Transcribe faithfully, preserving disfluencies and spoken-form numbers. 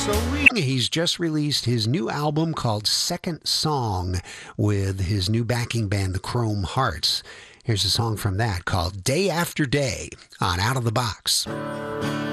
He's just released his new album called Second Song with his new backing band, the Chrome Hearts. Here's a song from that called Day After Day on Out of the Box.